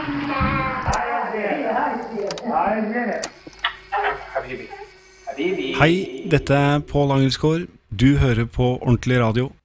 Hei, dette er Pål Angelsgaard. Du hører på Ordentlig Radio.